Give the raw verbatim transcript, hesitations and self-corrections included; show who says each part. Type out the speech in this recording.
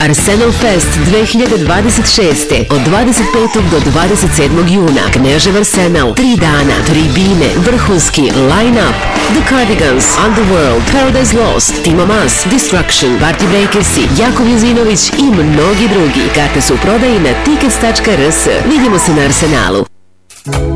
Speaker 1: Arsenal Fest dve hiljade dvadeset šeste. Od dvadeset petog do dvadeset sedmog juna. Knežev Arsenal. Tri dana, tribine, vrhunski line-up. The Cardigans, Underworld, Paradise Lost, Timo Maas, Destruction, Party Breakersi, Jakov Jezinović i mnogi drugi. Karte su u prodaji na tickets tačka r s. Vidimo se na Arsenalu.